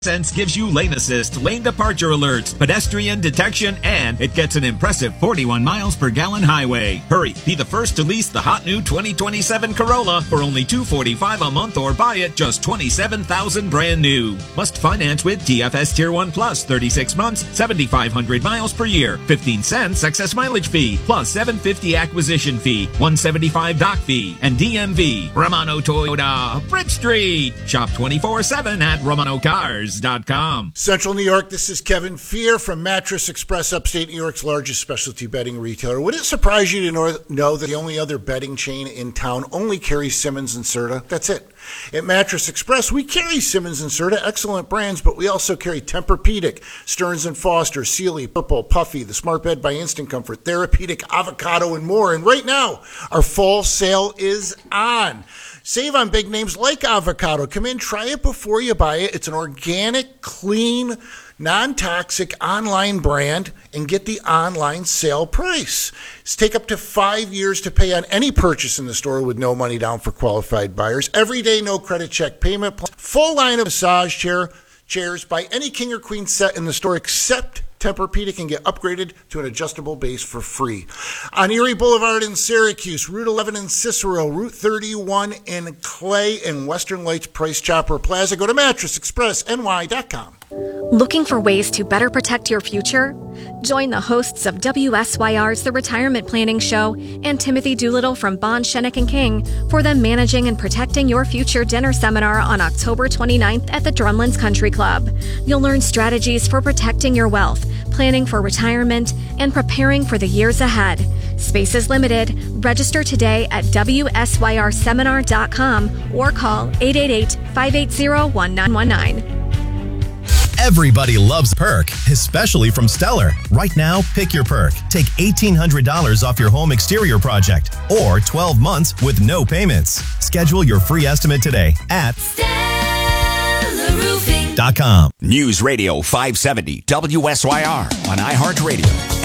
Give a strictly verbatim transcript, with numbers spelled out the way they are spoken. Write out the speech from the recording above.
Sense gives you lane assist, lane departure alerts, pedestrian detection, and it gets an impressive forty-one miles per gallon highway. Hurry, be the first to lease the hot new twenty twenty-seven Corolla for only two hundred forty-five dollars a month or buy it just twenty-seven thousand dollars brand new. Must finance with T F S Tier one Plus, thirty-six months, seventy-five hundred miles per year, fifteen cents excess mileage fee, plus seven hundred fifty dollars acquisition fee, one hundred seventy-five dollars dock fee, and D M V. Romano Toyota, Bridge Street. Shop twenty-four seven at Romano Cars. Central New York, this is Kevin Fear from Mattress Express, upstate New York's largest specialty bedding retailer. Would it surprise you to know, know that the only other bedding chain in town only carries Simmons and Serta? That's it. At Mattress Express, we carry Simmons and Serta, excellent brands, but we also carry Tempur-Pedic, Stearns and Foster, Sealy, Purple, Puffy, the Smart Bed by Instant Comfort, Therapeutic, Avocado, and more. And right now, our fall sale is on. Save on big names like Avocado. Come in, try it before you buy it. It's an organic, clean, non-toxic online brand, and get the online sale price. It's take up to five years to pay on any purchase in the store with no money down for qualified buyers. Every day, no credit check payment plan. Full line of massage chair chairs by any king or queen set in the store except Tempur-Pedic can get upgraded to an adjustable base for free. On Erie Boulevard in Syracuse, Route eleven in Cicero, Route thirty-one in Clay, and Western Lights Price Chopper Plaza. Go to mattress express N Y dot com. Looking for ways to better protect your future? Join the hosts of W S Y R's The Retirement Planning Show and Timothy Doolittle from Bond, Shennick and King for the Managing and Protecting Your Future Dinner Seminar on October twenty-ninth at the Drumlins Country Club. You'll learn strategies for protecting your wealth, planning for retirement, and preparing for the years ahead. Space is limited. Register today at W S Y R seminar dot com or call eight eight eight, five eight zero, one nine one nine. Everybody loves Perk, especially from Stellar. Right now, pick your Perk. Take eighteen hundred dollars off your home exterior project or twelve months with no payments. Schedule your free estimate today at Stellar Roofing dot com. News Radio five seventy W S Y R on iHeartRadio.